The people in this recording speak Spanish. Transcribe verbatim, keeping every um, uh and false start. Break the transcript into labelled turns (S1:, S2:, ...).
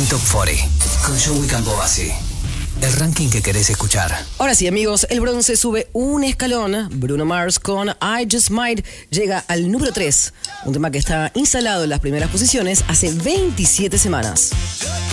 S1: Top cuarenta con Joey Campobasi. El ranking que querés escuchar.
S2: Ahora sí, amigos, el bronce sube un escalón. Bruno Mars con I Just Might llega al número tres. Un tema que está instalado en las primeras posiciones hace veintisiete semanas.